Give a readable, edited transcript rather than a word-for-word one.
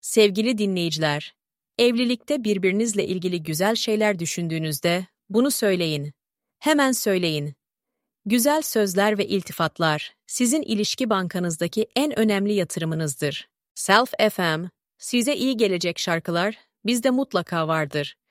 Sevgili dinleyiciler, evlilikte birbirinizle ilgili güzel şeyler düşündüğünüzde bunu söyleyin. Hemen söyleyin. Güzel sözler ve iltifatlar sizin ilişki bankanızdaki en önemli yatırımınızdır. Self FM, size iyi gelecek şarkılar bizde mutlaka vardır.